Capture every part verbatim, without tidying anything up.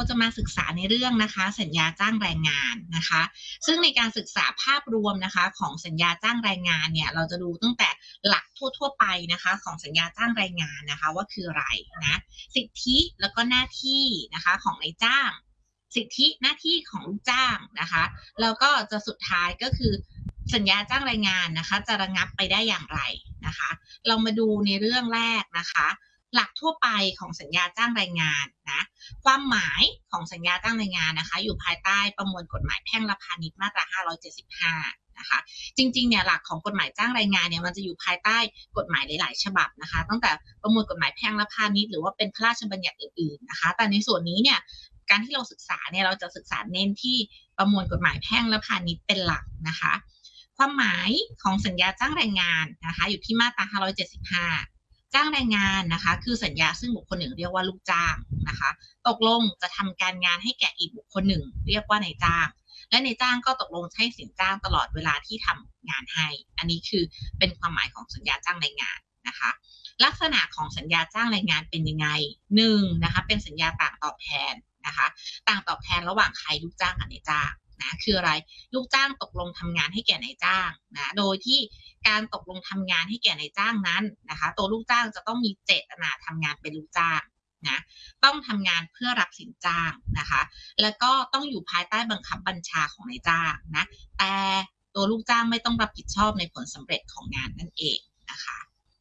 จะมาศึกษาในเรื่องนะคะสัญญาจ้างแรงงานนะคะซึ่งในการศึกษาภาพรวมนะคะของสัญญาจ้างแรงงานเนี่ยเราจะดูตั้งแต่หลักทั่วๆไปนะคะของสัญญาจ้างแรงงานนะคะว่าคืออะไรนะสิทธิแล้วก็หน้าที่นะคะของนายจ้างสิทธิหน้าที่ของลูกจ้างนะคะแล้วก็จะสุดท้ายก็คือสัญญาจ้างแรงงานนะคะจะระงับไปได้อย่างไรนะคะเรามาดูในเรื่องแรกนะคะหลักทั่วไปของสัญญาจ้างแรงงานนะความหมายของสัญญาจ้างแรงงานนะคะอยู่ภายใต้ประมวลกฎหมายแพ่งและพาณิชย์มาตราห้าร้อยเจ็ดสิบห้านะคะจริงๆเนี่ยหลักของกฎหมายจ้างแรงงานเนี่ยมันจะอยู่ภายใต้กฎหมายหลายๆฉบับนะคะตั้งแต่ประมวลกฎหมายแพ่งและพาณิชย์หรือว่าเป็นพระราชบัญญัติอื่นๆนะคะแต่ในส่วนนี้เนี่ยการที่เราศึกษาเนี่ยเราจะศึกษาเน้นที่ประมวลกฎหมายแพ่งและพาณิชย์เป็นหลักนะคะความหมายของสัญญาจ้างแรงงานนะคะอยู่ที่มาตราห้าร้อยเจ็ดสิบห้าจ้างแรงงานนะคะคือสัญญาซึ่งบุคคลหนึ่งเรียกว่าลูกจ้างนะคะตกลงจะทำการงานให้แก่อีกบุคคลหนึ่งเรียกว่านายจ้างและนายจ้างก็ตกลงให้สินจ้างตลอดเวลาที่ทำงานให้อันนี้คือเป็นความหมายของสัญญาจ้างแรงงานนะคะลักษณะของสัญญาจ้างแรงงานเป็นยังไงหนึ่งนะคะเป็นสัญญาต่างตอบแทนนะคะต่างตอบแทนระหว่างใครลูกจ้างกับนายจ้างนะคืออะไรลูกจ้างตกลงทำงานให้แก่นายจ้างนะโดยที่การตกลงทำงานให้แก่นายจ้างนั้นนะคะตัวลูกจ้างจะต้องมีเจตนาทำงานเป็นลูกจ้างนะต้องทำงานเพื่อรับสินจ้างนะคะแล้วก็ต้องอยู่ภายใต้บังคับบัญชาของนายจ้างนะแต่ตัวลูกจ้างไม่ต้องรับผิดชอบในผลสำเร็จของงานนั่นเองนะคะ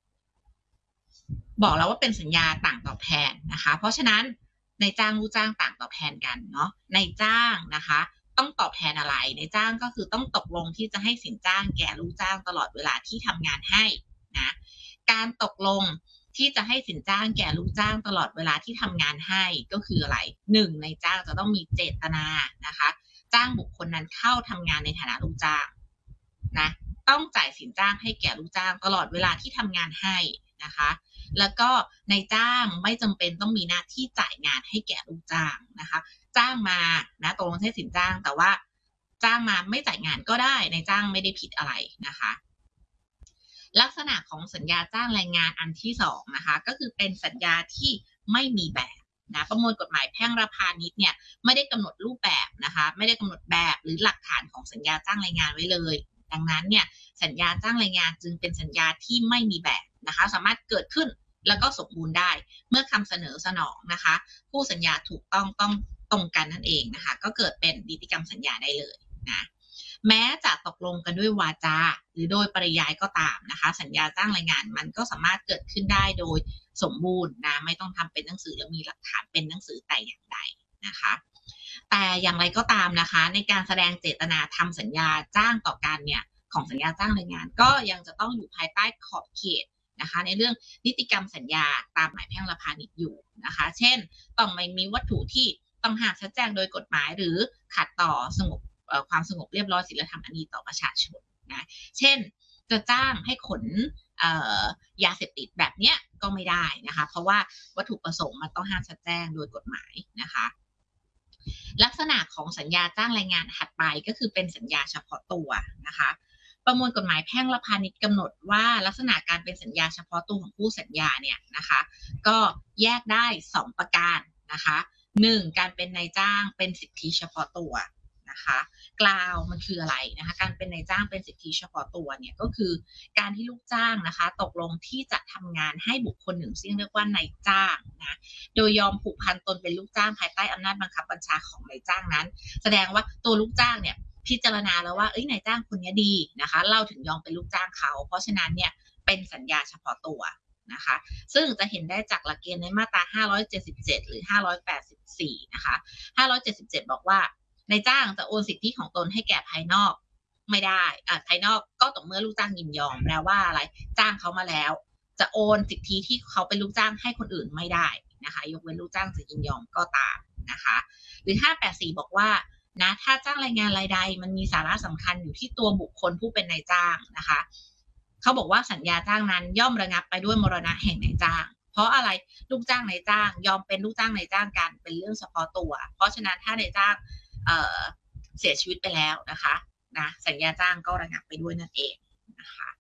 บอกแล้วว่าเป็นสัญญาต่างตอบแทนนะคะเพราะฉะนั้นนายจ้างลูกจ้างต่างตอบแทนกันเนาะนายจ้างนะคะต้องตอบแทนอะไรนายจ้างก็คือต้องตกลงที่จะให้สินจ้างแก่ลูกจ้างตลอดเวลาที่ทำงานให้นะการตกลงที่จะให้สินจ้างแก่ลูกจ้างตลอดเวลาที่ทำงานให้ก็คืออะไรหนึ่งนายจ้างจะต้องมีเจตนานะคะจ้างบุคคลนั้นเข้าทำงานในฐานะลูกจ้างนะต้องจ่ายสินจ้างให้แก่ลูกจ้างตลอดเวลาที่ทำงานให้นะคะแล้วก็นายจ้างไม่จำเป็นต้องมีหน้าที่จ่ายงานให้แก่ลูกจ้างนะคะจ้างมานะตกลงให้สินจ้างแต่ว่าจ้างมาไม่จ่ายงานก็ได้นายจ้างไม่ได้ผิดอะไรนะคะลักษณะของสัญญาจ้างแรงงานอันที่สองนะคะก็คือเป็นสัญญาที่ไม่มีแบบนะประมวลกฎหมายแพ่งและพาณิชย์เนี่ยไม่ได้กำหนดรูปแบบนะคะไม่ได้กำหนดแบบหรือหลักฐานของสัญญาจ้างแรงงานไว้เลยดังนั้นเนี่ยสัญญาจ้างแรงงานจึงเป็นสัญญาที่ไม่มีแบบนะคะสามารถเกิดขึ้นแล้วก็สมบูรณ์ได้เมื่อคำเสนอสนองนะคะผู้สัญญาถูกต้องต้องตรงกันนั่นเองนะคะก็เกิดเป็นนิติกรรมสัญญาได้เลยนะแม้จะตกลงกันด้วยวาจาหรือโดยปริยายก็ตามนะคะสัญญาจ้างแรงงานมันก็สามารถเกิดขึ้นได้โดยสมบูรณ์นะไม่ต้องทำเป็นหนังสือหรือมีหลักฐานเป็นหนังสือแต่อย่างใดนะคะแต่อย่างไรก็ตามนะคะในการแสดงเจตนาทำสัญญาจ้างต่อกันเนี่ยของสัญญาจ้างแรงงานก็ยังจะต้องอยู่ภายใต้ขอบเขตนะคะในเรื่องนิติกรรมสัญญาตามหมายแพ่งและพาณิชย์อยู่นะคะเช่นต้องไม่มีวัตถุที่ต้องห้ามชัดแจ้งโดยกฎหมายหรือขัดต่อสงบความสงบเรียบร้อยศีลธรรมอันดีต่อประชาชนนะเช่นจะจ้างให้ขนยาเสพติดแบบเนี้ยก็ไม่ได้นะคะเพราะว่าวัตถุประสงค์มันต้องห้ามชัดแจ้งโดยกฎหมายนะคะลักษณะของสัญญาจ้างแรงงานถัดไปก็คือเป็นสัญญาเฉพาะตัวนะคะประมวลกฎหมายแพ่งและพาณิชย์กำหนดว่าลักษณะการเป็นสัญญาเฉพาะตัวของผู้สัญญาเนี่ยนะคะก็แยกได้สองประการนะคะหนึ่งการเป็นนายจ้างเป็นสิทธิเฉพาะตัวนะคะกล่าวมันคืออะไรนะคะการเป็นนายจ้างเป็นสิทธิเฉพาะตัวเนี่ยก็คือการที่ลูกจ้างนะคะตกลงที่จะทำงานให้บุคคลหนึ่งซึ่งเรียกว่านายจ้างนะโดยยอมผูกพันตนเป็นลูกจ้างภายใต้อำนาจบังคับบัญชาของนายจ้างนั้นแสดงว่าตัวลูกจ้างเนี่ยพิจารณาแล้วว่าเอ้ยนายจ้างคนนี้ดีนะคะเราถึงยอมเป็นลูกจ้างเขาเพราะฉะนั้นเนี่ยเป็นสัญญาเฉพาะตัวนะคะซึ่งจะเห็นได้จากหลักเกณฑ์ในมาตราห้าร้อยเจ็ดสิบเจ็ดหรือห้าร้อยแปดสิบสี่นะคะห้าร้อยเจ็ดสิบเจ็ดบอกว่านายจ้างจะโอนสิทธิของตนให้แก่ภายนอกไม่ได้อ่ะภายนอกก็ต่อเมื่อลูกจ้างยินยอมแปลว่าอะไรจ้างเขามาแล้วจะโอนสิทธิที่เขาเป็นลูกจ้างให้คนอื่นไม่ได้นะคะยกเว้นลูกจ้างจะยินยอมก็ตามนะคะหรือห้าแปดสี่บอกว่านะถ้าจ้างแรงงานรายใดมันมีสาระสำคัญอยู่ที่ตัวบุคคลผู้เป็นนายจ้างนะคะเขาบอกว่าสัญญาจ้างนั้นย่อมระงับไปด้วยมรณะแห่งนายจ้างเพราะอะไรลูกจ้างนายจ้างยอมเป็นลูกจ้างนายจ้างกันเป็นเรื่องเฉพาะตัวเพราะฉะนั้นถ้านายจ้างเอ่อเสียชีวิตไปแล้วนะคะนะสัญญาจ้างก็ระงับไปด้วยนั่นเองนะคะ